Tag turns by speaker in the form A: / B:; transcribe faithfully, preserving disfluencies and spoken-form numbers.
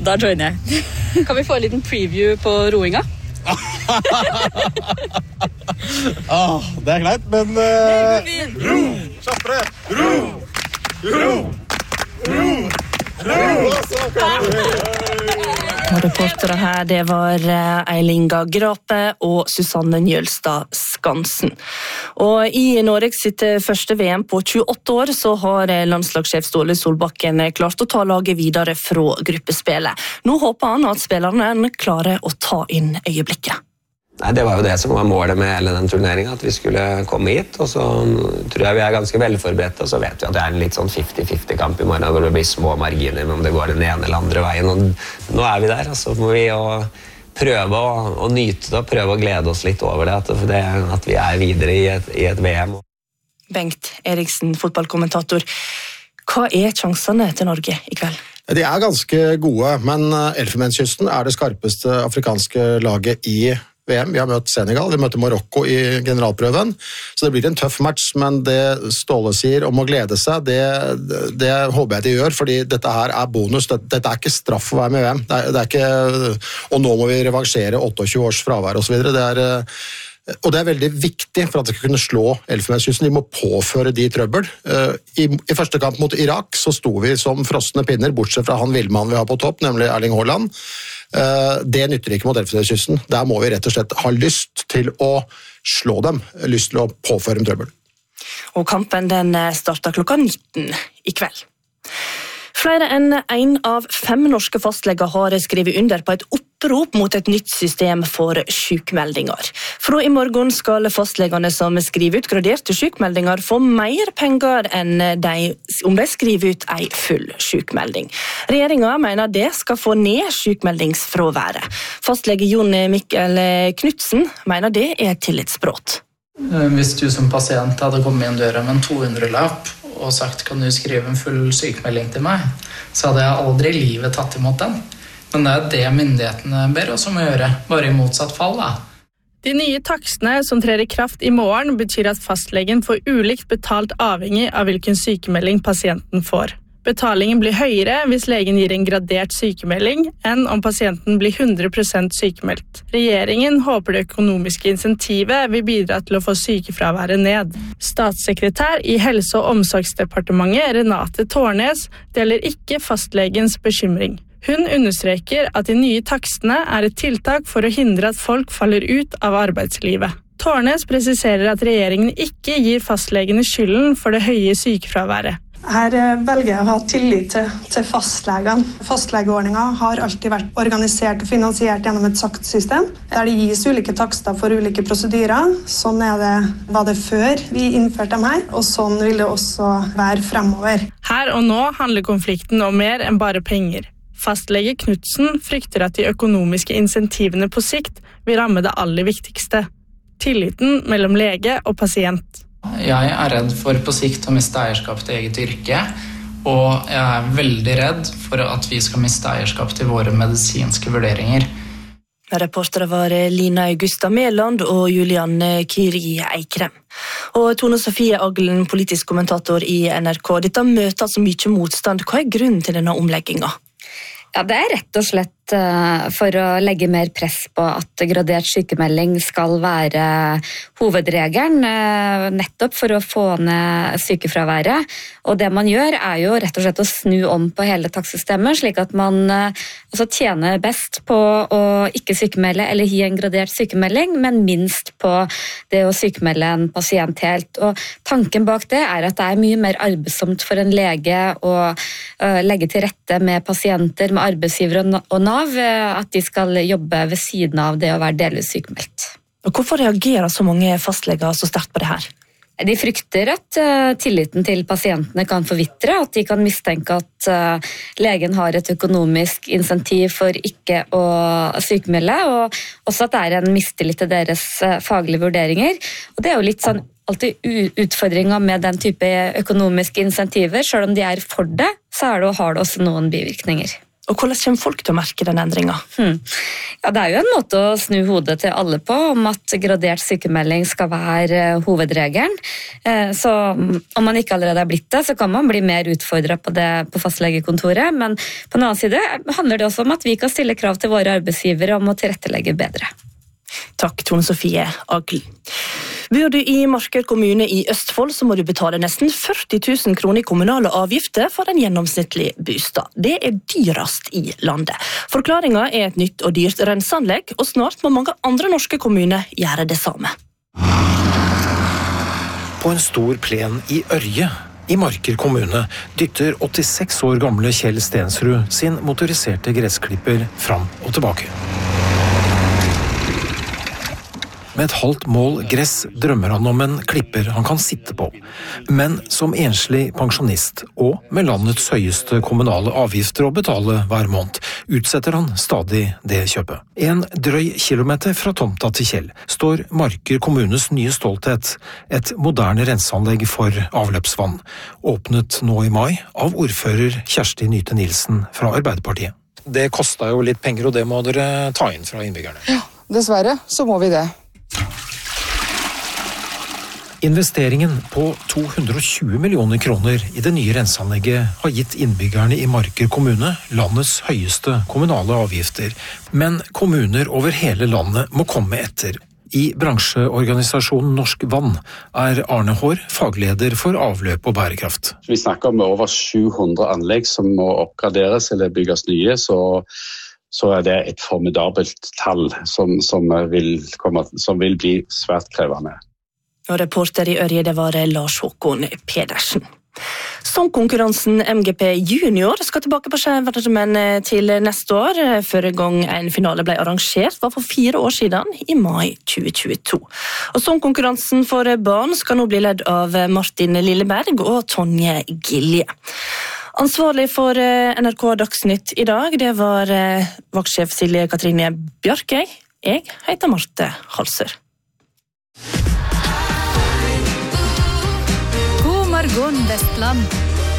A: Da joiner jeg. Kan vi få en liten preview på roinga?
B: ah, det er greit, men uh, ro, kjappere, ro, ro, ro, ro,
C: Og reportere her, det var Eilinga Grape og Susanne Njølstad Skansen. Og i Norge sitt første V M på tjueåtte år, så har landslagssjef Ståle Solbakken klart å ta laget videre fra gruppespillet. Nå håper han at spillerne klarer å ta inn øyeblikket.
D: Nei, det var jo det som var målet med hele den turneringen, at vi skulle komme hit, og så tror jeg vi er ganske velforberedte, og så vet vi at det er en litt sånn fifty-fifty-kamp i morgen, hvor det blir små marginer om det går den ene eller andre veien, og nå er vi der, og så må vi jo prøve å, å nyte det, og prøve å glede oss litt over det, at, det, at vi er videre i et, i et V M.
C: Bengt Eriksen, fotballkommentator. Hva er chansene til Norge i kveld?
B: De er ganske gode, men Elfenbenskysten er det skarpeste afrikanske laget i V M. Vi har møtt Senegal, vi møter Marokko i generalprøven, så det blir en tøff match, men det Ståle sier om å glede seg, det, det, det håper jeg de gjør, fordi dette her er bonus, dette, dette er ikke straff for å være med i V M, det er, det er ikke, og nå må vi revansjere tjueåtte års fravær og så videre, det er, og det er veldig viktig for at de skal kunne slå Elfenbenskysten, de må påføre de trøbbel. I, I første kamp mot Irak så sto vi som frosne pinner, bortsett fra han villmann vi har på topp, nemlig Erling Haaland. Det nytter ikke mot Elfenbenskysten. Der må vi rett og slett ha lyst til å slå dem, lyst til å påføre dem trøbbel.
C: Og kampen den starter klokka nitten i kveld. Flere enn en av fem norske fastleger har skrevet under på et opprop mot et nytt system for sykmeldinger. Fra i morgen skal fastlegene som skriver ut graderte sykmeldinger få mer penger enn de, om de skriver ut en full sykmelding. Regjeringen mener det skal få ned sykmeldingsfraværet. Fastlege Jon Mikkel Knudsen mener det er tillitsbrudd.
E: Hvis du som pasient hadde kommet inn døra med en to hundre-lapp og sagt, kan du skrive en full sykemelding til meg, så hadde jeg aldri i livet tatt imot den. Men det er det myndighetene ber oss om å gjøre, bare i motsatt fall da.
F: De nye takstene som trer i kraft i morgen betyr at fastlegen får ulikt betalt avhengig av hvilken sykemelding pasienten får. Betalingen blir høyere hvis legen gir en gradert sykemelding enn om pasienten blir hundre prosent sykemeldt. Regjeringen håper det økonomiske insentivet vil bidra til å få sykefraværet ned. Statssekretær i Helse- og omsorgsdepartementet Renate Tårnes deler ikke fastlegens bekymring. Hun understreker at de nye takstene er et tiltak for å hindre at folk faller ut av arbeidslivet. Tårnes presiserer at regjeringen ikke gir fastlegene skylden for det høye sykefraværet.
G: Her velger jeg å ha tillit til, til fastlegene. Fastlegeordningen har alltid vært organisert og finansiert gjennom et saktsystem, der det gis ulike takster for ulike prosedyrer. Sånn er det, var det før vi innførte dem her, og sånn vil det også være fremover.
F: Her og nå handler konflikten om mer enn bare penger. Fastlege Knudsen frykter at de økonomiske insentivene på sikt vil ramme det aller viktigste. Tilliten mellom lege og pasient.
E: Jeg er redd for på sikt å miste eierskap til eget yrke, og jeg er veldig redd for at vi skal miste eierskap til våre medisinske vurderinger.
C: Reportere var Lina Augusta Mæland og Julian Kiri Eikrem. Og Tone Sofie Aglen, politisk kommentator i N R K. Dette møter så mye motstand. Hva er grunnen til denne omleggingen?
H: Ja, det er rett og slett for å legge mer press på at gradert sykemelding skal være hovedregelen, nettopp for å få ned sykefraværet. Og det man gjør er jo rett og slett å snu om på hele takstsystemet, slik at man altså tjener best på å ikke sykemelde eller gi en gradert sykemelding, men minst på det å sykemelde en pasient helt. Og tanken bak det er at det er mye mer arbeidsomt for en lege å legge til rette med pasienter, med arbeidsgivere og Nav, at de skal jobbe ved siden av det å være delvis sykemeldt.
C: Og hvorfor reagerer så mange fastleger så sterkt på det her?
H: De frykter at uh, tilliten til pasientene kan forvitre, at de kan mistenke at uh, legen har et økonomisk insentiv for ikke å sykemelde, og også at det er en mistillit til deres uh, faglige vurderinger. Og det er jo litt sånn alltid utfordringer med den type økonomiske insentiver. Selv om de er for det, så er det og har det også noen bivirkninger.
C: Og hvordan kommer folk til å merke den endringen?
H: Hmm. Ja, det er jo en måte å snu hodet til alle på, om at gradert sykemelding skal være hovedregelen. Så om man ikke allerede er blitt det, så kan man bli mer utfordret på det på fastlegekontoret, men på den annen side handler det også om at vi kan stille krav til våre arbeidsgivere om å tilrettelegge bedre.
C: Takk, Tone Sofie Agl. Bor du i Marker kommune i Østfold, så må du betale nesten førti tusen kroner i kommunale avgifter for en gjennomsnittlig bostad. Det er dyrast i landet. Forklaringen er et nytt og dyrt renseanlegg, og snart må mange andre norske kommuner gjøre det samme.
I: På en stor plen i Ørje, i Marker kommune, dytter åttiseks år gamle Kjell Stensrud sin motoriserte gressklipper fram og tilbake. Med et halvt mål gress drømmer han om en klipper han kan sitte på. Men som enslig pensjonist, og med landets høyeste kommunale avgifter å betale hver måned, utsetter han stadig det kjøpet. En drøy kilometer fra tomta til Kjell står Marker kommunes nye stolthet, et moderne renseanlegg for avløpsvann, åpnet nå i mai av ordfører Kjersti Nyte Nilsen fra Arbeiderpartiet. Det kostet jo litt penger, og det må dere ta inn fra innbyggerne.
J: Ja, dessverre så må vi det.
I: Investeringen på to hundre og tjue millioner kroner i det nye renseanlegget har gitt innbyggerne i Marker kommune landets høyeste kommunale avgifter, men kommuner over hele landet må komme etter. I bransjeorganisasjonen Norsk Vann er Arne Haar fagleder for avløp og bærekraft.
K: Vi snakker om over sju hundre anlegg som må oppgraderes eller bygges nye, så så er det et formidabelt tall som, som, vil, komme, som vil bli svært krevende.
C: Og reporter i Ørje, det var Lars Håkon Pedersen. Sangkonkurransen M G P Junior skal tilbake på skjermen til neste år. Forrige gang en finale ble arrangert var for fire år siden, i mai tjue tjueto. Og sangkonkurransen for barn skal nå bli ledd av Martin Lilleberg og Tonje Gilje. Ansvarlig for N R K Dagsnytt i dag, det var vaktsjef Silje Katrine Bjarkøy. Jeg heter Marte Halser.
L: God morgen, Vestland.